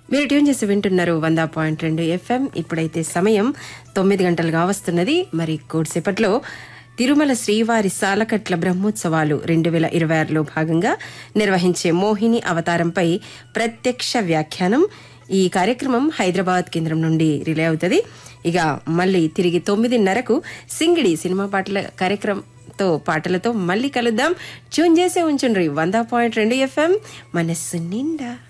మీరు ట్యూన్ చేసి వింటున్నారు 100.2 FM. ఇప్పుడైతే సమయం 9 గంటలుగా వస్తున్నది. మరి కొద్దిసేపట్లో తిరుమల శ్రీవారి సాలకట్ల బ్రహ్మోత్సవాలు 2026లో భాగంగా నిర్వహించే మోహిని అవతారంపై ప్రత్యక్ష వ్యాఖ్యానం. ఈ కార్యక్రమం హైదరాబాద్ కేంద్రం నుండి రిలే అవుతుంది. ఇక మళ్ళీ తిరిగి 9:30కు సింగిడి సినిమా పాటలతో మళ్ళీ కలుద్దాం. ట్యూన్ చేసే ఉంచుండ్రి 100.2 FM మనస్సు నిండా.